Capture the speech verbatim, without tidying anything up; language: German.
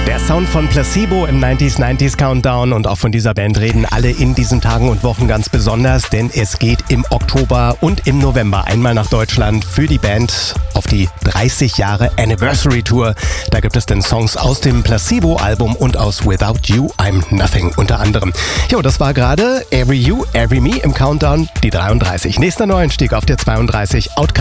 Der Sound von Placebo im neunziger neunzig Countdown, und auch von dieser Band reden alle in diesen Tagen und Wochen ganz besonders, denn es geht im Oktober und im November einmal nach Deutschland für die Band auf die dreißig Jahre Anniversary Tour. Da gibt es dann Songs aus dem Placebo-Album und aus Without You I'm Nothing unter anderem. Jo, das war gerade Every You, Every Me im Countdown, die dreiunddreißig. Nächster Neueinstieg auf der zweiunddreißig, Outcast.